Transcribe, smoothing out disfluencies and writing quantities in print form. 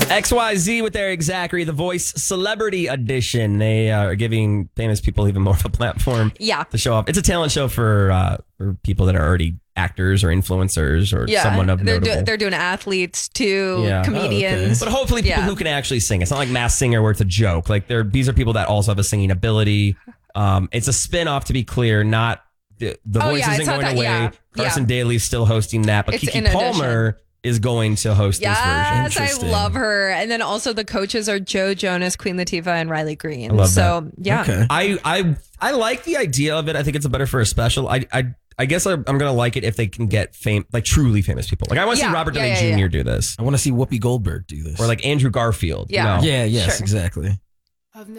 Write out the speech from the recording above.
XYZ with Eric Zachary, The Voice Celebrity Edition. They are giving famous people even more of a platform to show off. It's a talent show for people that are already actors or influencers or someone of notable. They're doing athletes too, comedians. But hopefully people who can actually sing. It's not like Masked Singer where it's a joke. Like these are people that also have a singing ability. It's a spin-off, to be clear, not The Voice isn't going away. Carson Daly's still hosting that, but Keke Palmer is going to host this version. Yes, I love her. And then also the coaches are Joe Jonas, Queen Latifah, and Riley Green. I love that. Okay. I like the idea of it. I think it's better for a special. I guess I'm going to like it if they can get like truly famous people. Like I want to see Robert Downey Jr. do this. I want to see Whoopi Goldberg do this. Or like Andrew Garfield. Yeah. You know? Yes, exactly.